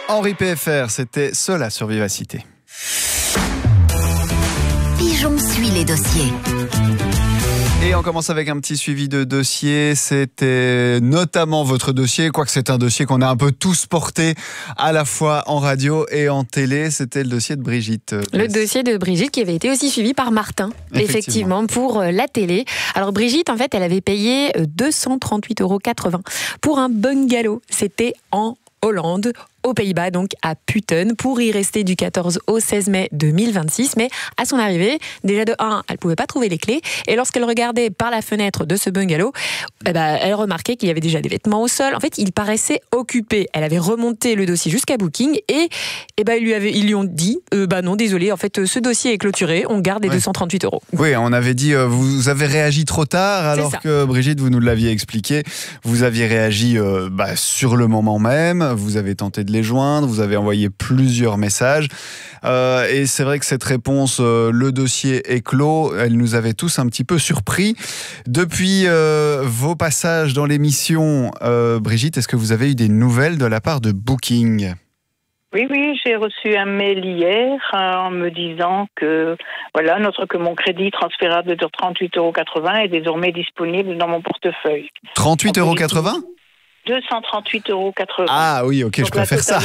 Henri PFR, c'était Sola sur Vivacité. Pigeon suit les dossiers. Et on commence avec un petit suivi de dossier. C'était notamment votre dossier, quoique c'est un dossier qu'on a un peu tous porté à la fois en radio et en télé. C'était le dossier de Brigitte. Le dossier de Brigitte qui avait été aussi suivi par Martin, effectivement, pour la télé. Alors Brigitte, en fait, elle avait payé 238,80 € pour un bungalow. C'était en Hollande, aux Pays-Bas, donc à Putten, pour y rester du 14 au 16 mai 2026. Mais à son arrivée, déjà de 1, elle ne pouvait pas trouver les clés. Et lorsqu'elle regardait par la fenêtre de ce bungalow, elle remarquait qu'il y avait déjà des vêtements au sol. En fait, il paraissait occupé. Elle avait remonté le dossier jusqu'à Booking et ils lui ont dit non, désolé, en fait, ce dossier est clôturé, on garde les 238 €. Oui, on avait dit, vous avez réagi trop tard, alors que Brigitte, vous nous l'aviez expliqué, vous aviez réagi sur le moment même, vous avez tenté de les joindre, vous avez envoyé plusieurs messages et c'est vrai que cette réponse, le dossier est clos, elle nous avait tous un petit peu surpris. Depuis vos passages dans l'émission, Brigitte, est-ce que vous avez eu des nouvelles de la part de Booking ? Oui, j'ai reçu un mail hier en me disant que mon crédit transférable de 38,80 € est désormais disponible dans mon portefeuille. 38,80 €? 238,80 €. Ah oui, ok, donc je préfère ça.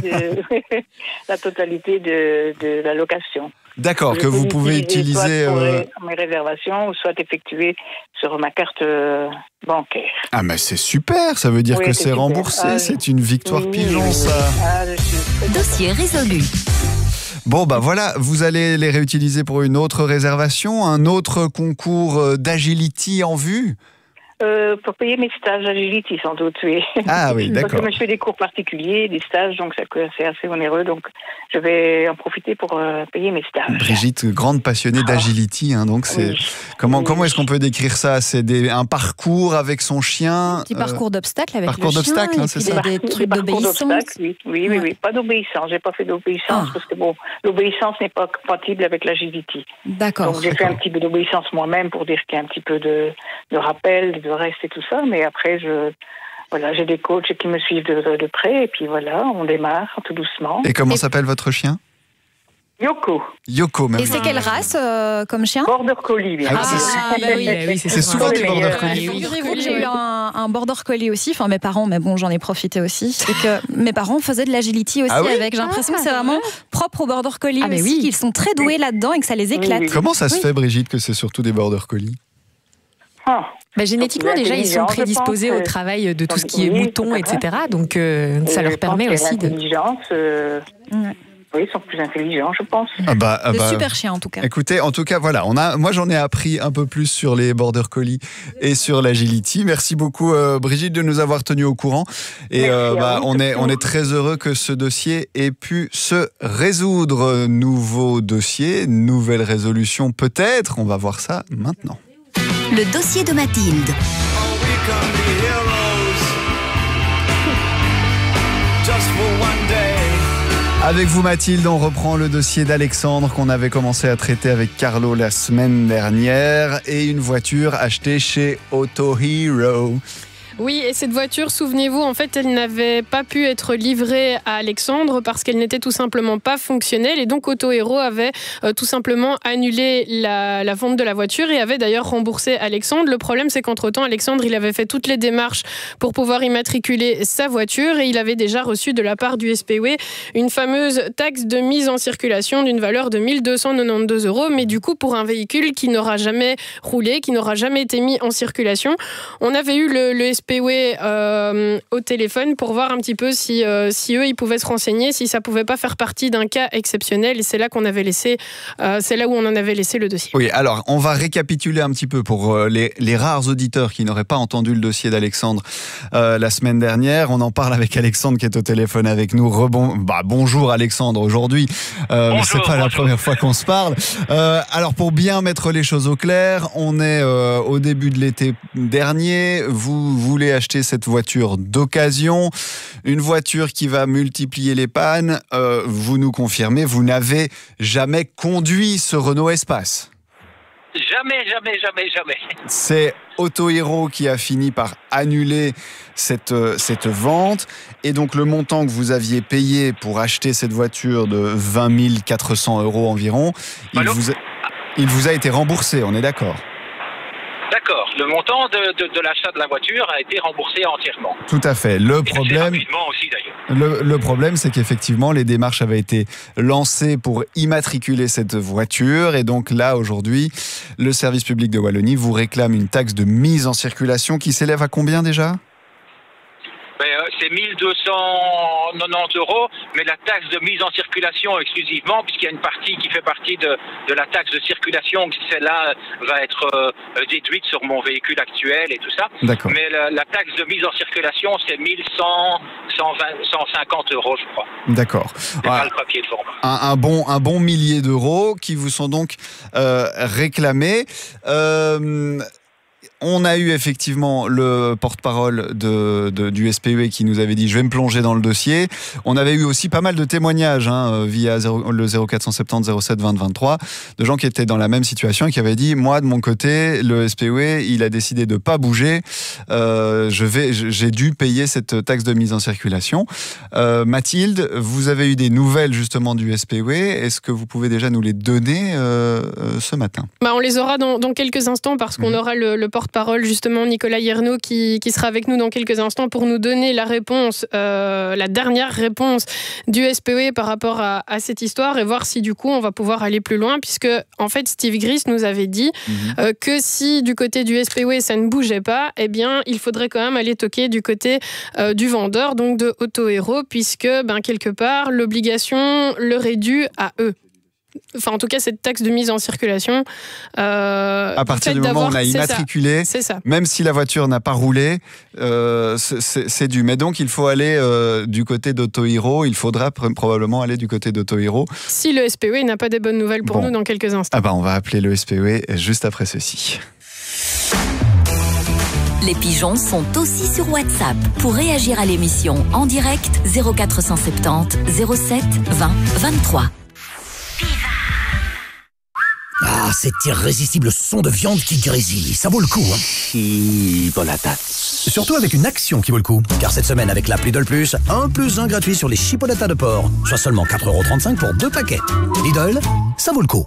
La totalité de la location. D'accord, que vous pouvez utiliser... Soit pour mes réservations, ou soit effectuer sur ma carte bancaire. Ah mais c'est super, ça veut dire que c'est remboursé, c'est une victoire pigeon ça. Dossier résolu. Bon voilà, vous allez les réutiliser pour une autre réservation, un autre concours d'agility en vue ? Pour payer mes stages Agility, sans doute, oui. Ah oui, d'accord. Parce que je fais des cours particuliers, des stages, donc c'est assez onéreux, donc je vais en profiter pour payer mes stages. Brigitte, grande passionnée d'Agility, donc c'est... Oui. Comment est-ce qu'on peut décrire ça ? C'est un parcours avec son chien ? Un petit parcours d'obstacles avec parcours le chien, d'obstacles, c'est ça ? Des trucs d'obéissance. Oui, pas d'obéissance, j'ai pas fait d'obéissance, parce que l'obéissance n'est pas compatible avec l'Agility. D'accord. Donc j'ai fait un petit peu d'obéissance moi-même pour dire qu'il y a un petit peu de rappel, de reste et tout ça, mais après j'ai des coachs qui me suivent de près et puis on démarre tout doucement. Et comment s'appelle votre chien ? Yoko, même. Et c'est quelle race comme chien ? Border Collie, bien sûr. C'est souvent des Border Collie. Figurez-vous que j'ai eu un Border Collie aussi, enfin mes parents, mais bon, j'en ai profité aussi. Et que mes parents faisaient de l'agility aussi avec. J'ai l'impression que c'est vraiment propre aux Border Collie aussi, qu'ils sont très doués là-dedans et que ça les éclate. Comment ça se fait, Brigitte, que c'est surtout des Border Collie ? Génétiquement, déjà, ils sont prédisposés au travail de tout ce qui est mouton, etc. Donc, ça leur permet aussi de... Oui, ils sont plus intelligents, je pense. De super chiens, en tout cas. Écoutez, en tout cas, moi, j'en ai appris un peu plus sur les Border Collie et sur l'agility. Merci beaucoup, Brigitte, de nous avoir tenus au courant. Et on est très heureux que ce dossier ait pu se résoudre. Nouveau dossier, nouvelle résolution peut-être. On va voir ça maintenant. Le dossier de Mathilde. Avec vous Mathilde, on reprend le dossier d'Alexandre qu'on avait commencé à traiter avec Carlo la semaine dernière et une voiture achetée chez Auto Hero. Oui, et cette voiture, souvenez-vous, en fait, elle n'avait pas pu être livrée à Alexandre parce qu'elle n'était tout simplement pas fonctionnelle. Et donc, Auto Hero avait tout simplement annulé la vente de la voiture et avait d'ailleurs remboursé Alexandre. Le problème, c'est qu'entre-temps, Alexandre, il avait fait toutes les démarches pour pouvoir immatriculer sa voiture et il avait déjà reçu de la part du SPW une fameuse taxe de mise en circulation d'une valeur de 1 292 €. Mais du coup, pour un véhicule qui n'aura jamais roulé, qui n'aura jamais été mis en circulation, on avait eu le SPW au téléphone pour voir un petit peu si eux ils pouvaient se renseigner, si ça pouvait pas faire partie d'un cas exceptionnel. Et c'est là qu'on avait laissé, c'est là où on en avait laissé le dossier. Oui, alors on va récapituler un petit peu pour les rares auditeurs qui n'auraient pas entendu le dossier d'Alexandre la semaine dernière. On en parle avec Alexandre qui est au téléphone avec nous. Bonjour Alexandre aujourd'hui. C'est pas la première fois qu'on se parle. Alors pour bien mettre les choses au clair, on est au début de l'été dernier. Vous voulez acheter cette voiture d'occasion, une voiture qui va multiplier les pannes. Vous nous confirmez, vous n'avez jamais conduit ce Renault Espace ? Jamais. C'est Auto Hero qui a fini par annuler cette vente. Et donc, le montant que vous aviez payé pour acheter cette voiture de 20 400 € environ, il vous a été remboursé, on est d'accord ? D'accord. Le montant de l'achat de la voiture a été remboursé entièrement. Tout à fait. Le problème aussi, d'ailleurs. Le problème, c'est qu'effectivement, les démarches avaient été lancées pour immatriculer cette voiture. Et donc là, aujourd'hui, le service public de Wallonie vous réclame une taxe de mise en circulation qui s'élève à combien déjà ? C'est 1 290 €, mais la taxe de mise en circulation exclusivement, puisqu'il y a une partie qui fait partie de la taxe de circulation, qui celle-là va être déduite sur mon véhicule actuel et tout ça. D'accord. Mais la taxe de mise en circulation, c'est 150 € je crois. D'accord. C'est pas le papier de forme. Un bon millier d'euros qui vous sont donc réclamés. On a eu effectivement le porte-parole du SPUE qui nous avait dit « je vais me plonger dans le dossier ». On avait eu aussi pas mal de témoignages via le 0470 07 20 23 de gens qui étaient dans la même situation et qui avaient dit « moi de mon côté, le SPUE il a décidé de pas bouger, j'ai dû payer cette taxe de mise en circulation ». Mathilde, vous avez eu des nouvelles justement du SPUE, est-ce que vous pouvez déjà nous les donner ce matin ? On les aura dans quelques instants parce qu'on aura le porte-parole justement Nicolas Yernaud qui sera avec nous dans quelques instants pour nous donner la réponse, la dernière réponse du SPUE par rapport à cette histoire et voir si du coup on va pouvoir aller plus loin, puisque en fait Steve Gris nous avait dit que si du côté du SPUE ça ne bougeait pas, eh bien il faudrait quand même aller toquer du côté du vendeur, donc de Auto Hero, puisque quelque part l'obligation leur est due à eux. Enfin, en tout cas, cette taxe de mise en circulation. À partir du moment où on a immatriculé, même si la voiture n'a pas roulé, c'est dû. Mais donc, il faut aller du côté d'Auto Hero. Il faudra probablement aller du côté d'Auto Hero. Si le SPUE n'a pas des bonnes nouvelles pour nous dans quelques instants. On va appeler le SPUE juste après ceci. Les pigeons sont aussi sur WhatsApp. Pour réagir à l'émission en direct, 0470 07 20 23. Ah, cet irrésistible son de viande qui grésille, ça vaut le coup, hein. Chipolatas. Surtout avec une action qui vaut le coup. Car cette semaine, avec l'app Lidl Plus, 1+1 gratuit sur les chipolatas de porc. Soit seulement 4,35 € pour 2 paquets. Lidl, ça vaut le coup.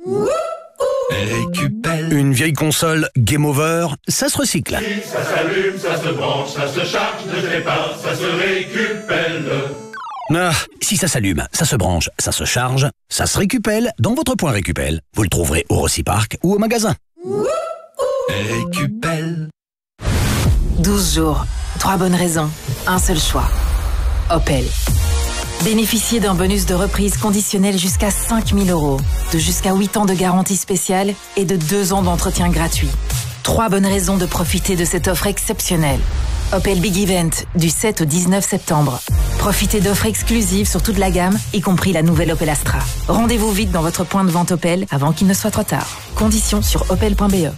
Récupère. Une vieille console Game Over, ça se recycle. Ça s'allume, ça se branche, ça se charge, ne sais pas, ça se récupère. Ah, si ça s'allume, ça se branche, ça se charge, ça se récupère dans votre point Récupel. Vous le trouverez au Rossi-Park ou au magasin. Récupel. 12 jours, 3 bonnes raisons, un seul choix. Opel. Bénéficiez d'un bonus de reprise conditionnel jusqu'à 5 000 €, de jusqu'à 8 ans de garantie spéciale et de 2 ans d'entretien gratuit. 3 bonnes raisons de profiter de cette offre exceptionnelle. Opel Big Event, du 7 au 19 septembre. Profitez d'offres exclusives sur toute la gamme, y compris la nouvelle Opel Astra. Rendez-vous vite dans votre point de vente Opel avant qu'il ne soit trop tard. Conditions sur opel.be.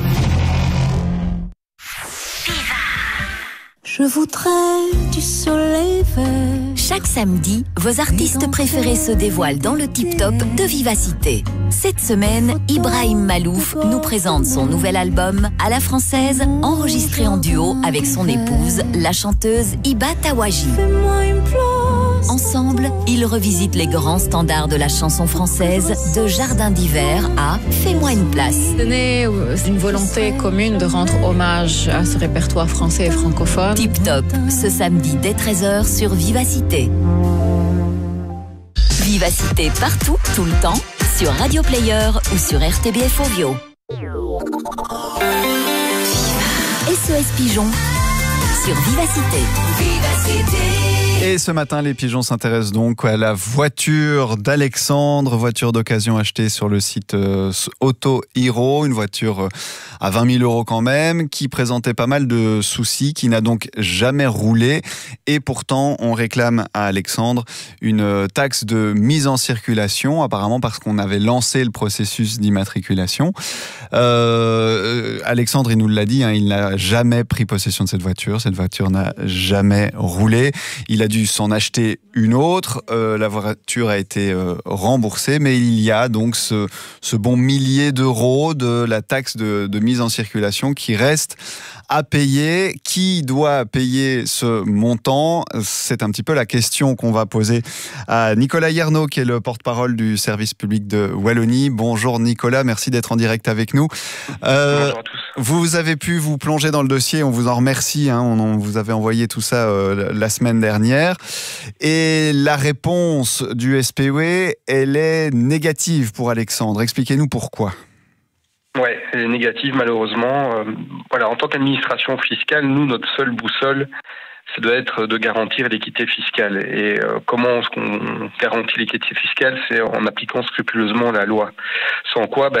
Je voudrais du soleil vert. Chaque samedi, vos artistes préférés se dévoilent dans le tip-top de Vivacité. Cette semaine, Ibrahim Malouf nous présente son nouvel album à la française, enregistré en duo avec son épouse, la chanteuse Iba Tawaji. Ensemble, ils revisitent les grands standards de la chanson française, de Jardin d'hiver à Fais-moi une place. C'est une volonté commune de rendre hommage à ce répertoire français et francophone. Tip Top, ce samedi dès 13h sur Vivacité. Vivacité partout, tout le temps, sur Radio Player ou sur RTBF Ovio. SOS Pigeon sur Vivacité. Vivacité. Et ce matin, les pigeons s'intéressent donc à la voiture d'Alexandre, voiture d'occasion achetée sur le site Auto Hero, une voiture à 20 000 € quand même, qui présentait pas mal de soucis, qui n'a donc jamais roulé. Et pourtant, on réclame à Alexandre une taxe de mise en circulation, apparemment parce qu'on avait lancé le processus d'immatriculation. Alexandre, il nous l'a dit, il n'a jamais pris possession de cette voiture n'a jamais roulé. Il a dû s'en acheter une autre. La voiture a été remboursée, mais il y a donc ce bon millier d'euros de la taxe de mise en circulation qui reste à payer. Qui doit payer ce montant? C'est un petit peu la question qu'on va poser à Nicolas Hiernaut, qui est le porte-parole du service public de Wallonie. Bonjour Nicolas, merci d'être en direct avec nous. Bonjour à tous. Vous avez pu vous plonger dans le dossier, on vous en remercie, on vous avait envoyé tout ça la semaine dernière. Et la réponse du SPW, elle est négative pour Alexandre. Expliquez-nous pourquoi. Ouais, elle est négative malheureusement. En tant qu'administration fiscale, nous, notre seule boussole, ça doit être de garantir l'équité fiscale. Et comment est-ce qu'on garantit l'équité fiscale? C'est en appliquant scrupuleusement la loi. Sans quoi,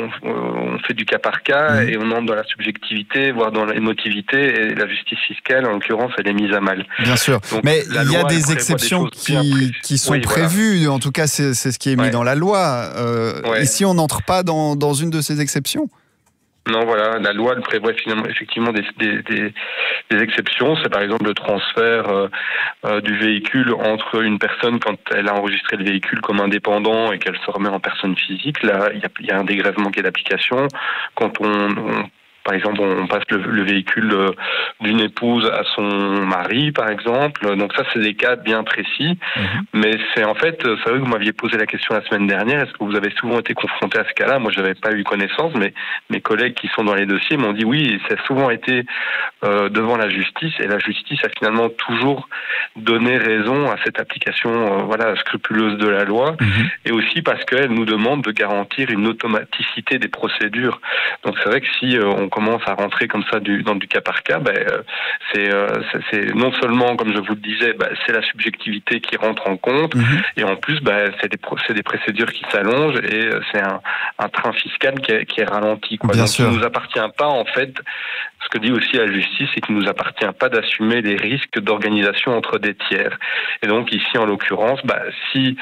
on fait du cas par cas et on entre dans la subjectivité, voire dans l'émotivité. Et la justice fiscale, en l'occurrence, elle est mise à mal. Bien sûr. Donc, mais il y a des exceptions qui sont prévues. Voilà. En tout cas, c'est ce qui est mis dans la loi. Ici, on n'entre pas dans une de ces exceptions. Non, voilà, la loi elle prévoit effectivement des exceptions. C'est par exemple le transfert du véhicule entre une personne quand elle a enregistré le véhicule comme indépendant et qu'elle se remet en personne physique. Là, il y a un dégrèvement qui est d'application. Quand par exemple, on passe le véhicule d'une épouse à son mari, par exemple. Donc ça, c'est des cas bien précis. Mais c'est en fait, c'est vrai que vous m'aviez posé la question la semaine dernière. Est-ce que vous avez souvent été confronté à ce cas-là? Moi, j'avais pas eu connaissance, mais mes collègues qui sont dans les dossiers m'ont dit oui, ça a souvent été devant la justice. Et la justice a finalement toujours donné raison à cette application scrupuleuse de la loi. Et aussi parce qu'elle nous demande de garantir une automaticité des procédures. Donc c'est vrai que si on commence à rentrer comme ça dans du cas par cas, c'est non seulement, comme je vous le disais, c'est la subjectivité qui rentre en compte, et en plus, c'est des procédures qui s'allongent, et c'est un train fiscal qui est ralenti. Bien sûr. Il ne nous appartient pas, en fait, ce que dit aussi la justice, c'est qu'il ne nous appartient pas d'assumer les risques d'organisation entre des tiers. Et donc ici, en l'occurrence, si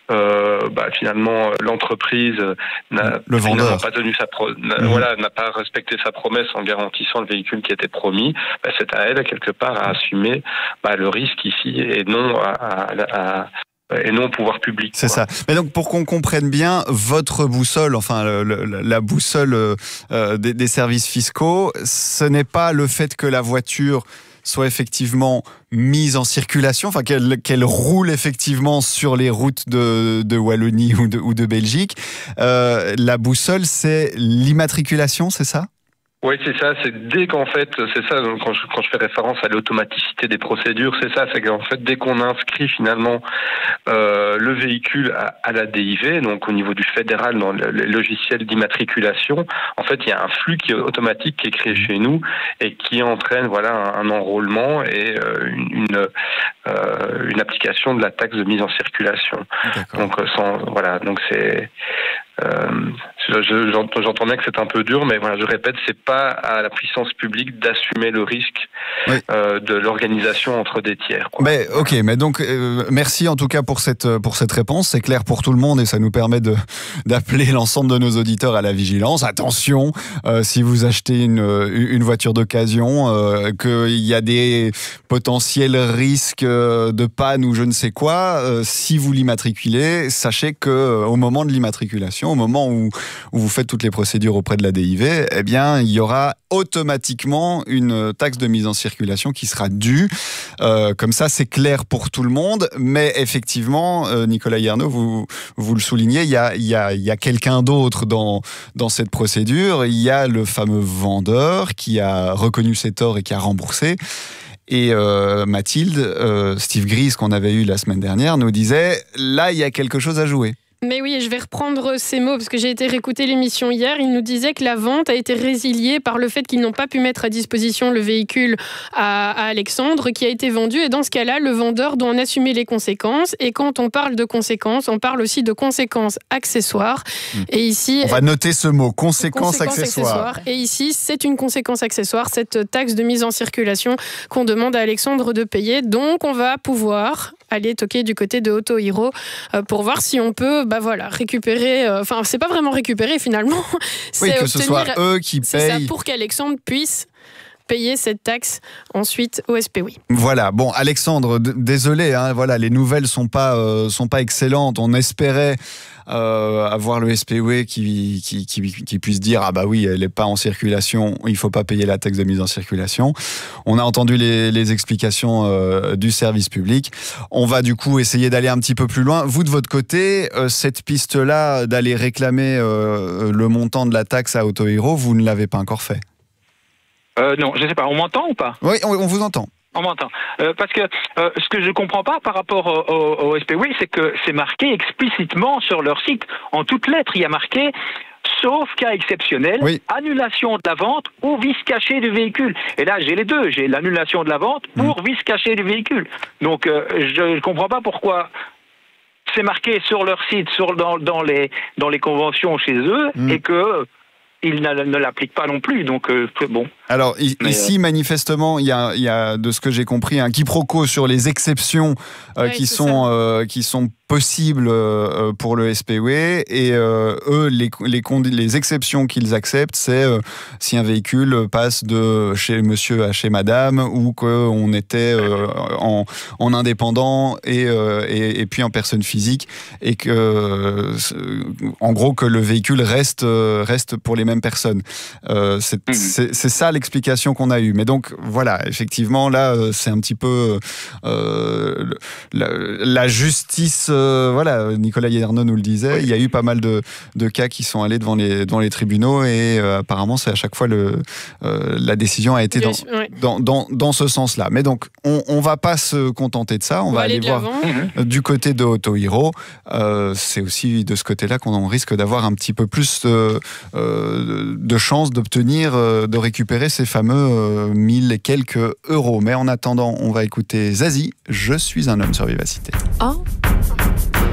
finalement l'entreprise n'a pas tenu n'a pas respecté sa promesse en garantissant le véhicule qui était promis, c'est à elle quelque part à assumer le risque ici et non au pouvoir public. C'est ça. Mais donc, pour qu'on comprenne bien, votre boussole, enfin la boussole des services fiscaux, ce n'est pas le fait que la voiture soit effectivement mise en circulation, enfin qu'elle roule effectivement sur les routes de Wallonie ou de Belgique. La boussole, c'est l'immatriculation, c'est ça ? Oui, c'est ça. C'est dès qu'en fait, c'est ça. Quand je fais référence à l'automaticité des procédures, c'est ça. C'est qu'en fait, dès qu'on inscrit finalement le véhicule à la DIV, donc au niveau du fédéral dans le logiciel d'immatriculation, en fait, il y a un flux qui est automatique qui est créé chez nous et qui entraîne un enrôlement et une application de la taxe de mise en circulation. Donc donc c'est j'entends bien que c'est un peu dur, mais je répète, c'est pas à la puissance publique d'assumer le risque de l'organisation entre des tiers. Mais mais donc merci en tout cas pour cette réponse, c'est clair pour tout le monde et ça nous permet d'appeler l'ensemble de nos auditeurs à la vigilance. Attention, si vous achetez une voiture d'occasion, qu'il y a des potentiels risques de panne ou je ne sais quoi, si vous l'immatriculez, sachez que au moment de l'immatriculation, au moment où vous faites toutes les procédures auprès de la DIV, eh bien, il y aura automatiquement une taxe de mise en circulation qui sera due. Comme ça, c'est clair pour tout le monde. Mais effectivement, Nicolas Hiernaut, vous le soulignez, il y a quelqu'un d'autre dans cette procédure. Il y a le fameux vendeur qui a reconnu ses torts et qui a remboursé. Et Mathilde, Steve Gries, qu'on avait eu la semaine dernière, nous disait, là, il y a quelque chose à jouer. Mais oui, je vais reprendre ces mots parce que j'ai été réécouter l'émission hier. Il nous disait que la vente a été résiliée par le fait qu'ils n'ont pas pu mettre à disposition le véhicule à Alexandre qui a été vendu. Et dans ce cas-là, le vendeur doit en assumer les conséquences. Et quand on parle de conséquences, on parle aussi de conséquences accessoires. Et ici, on va noter ce mot, conséquences accessoires. Et ici, c'est une conséquence accessoire, cette taxe de mise en circulation qu'on demande à Alexandre de payer. Donc, on va pouvoir aller toquer du côté de Auto Hero pour voir si on peut récupérer, c'est pas vraiment récupérer finalement, c'est que ce soit eux qui payent. C'est ça, pour qu'Alexandre puisse payer cette taxe ensuite au SPWI. Voilà, bon Alexandre, désolé, hein, voilà, les nouvelles sont pas excellentes. On espérait avoir le SPWI qui puisse dire ah bah oui, elle n'est pas en circulation, il faut pas payer la taxe de mise en circulation. On a entendu les explications du service public. On va du coup essayer d'aller un petit peu plus loin. Vous de votre côté, cette piste-là d'aller réclamer le montant de la taxe à Autohéros, vous ne l'avez pas encore fait? Non, je sais pas. On m'entend ou pas? Oui, on vous entend. On m'entend. Parce que ce que je comprends pas par rapport au SPWI, c'est que c'est marqué explicitement sur leur site, en toutes lettres, il y a marqué sauf cas exceptionnel, annulation de la vente ou vice caché du véhicule. Et là, j'ai les deux. J'ai l'annulation de la vente pour vice caché du véhicule. Donc, je ne comprends pas pourquoi c'est marqué sur leur site, dans les conventions chez eux, et que ils ne l'appliquent pas non plus. Donc, bon. Alors, ici, manifestement, il y a, de ce que j'ai compris, un quiproquo sur les exceptions qui sont possibles pour le SPWI. Et eux, les exceptions qu'ils acceptent, c'est si un véhicule passe de chez monsieur à chez madame, ou qu'on était en indépendant et puis en personne physique, et que, en gros, que le véhicule reste pour les mêmes personnes. C'est ça l'explication qu'on a eue. Mais donc, voilà, effectivement, là, c'est un petit peu la justice. Voilà, Nicolas Yernon nous le disait, il y a eu pas mal de cas qui sont allés devant les tribunaux, et apparemment, c'est à chaque fois la décision a été dans ce sens-là. Mais donc, on va pas se contenter de ça, on va aller voir du côté de Autohéros. C'est aussi de ce côté-là qu'on risque d'avoir un petit peu plus de chances d'obtenir, de récupérer ces fameux 1000 et quelques euros. Mais en attendant, on va écouter Zazie, Je suis un homme sur Vivacité. Oh.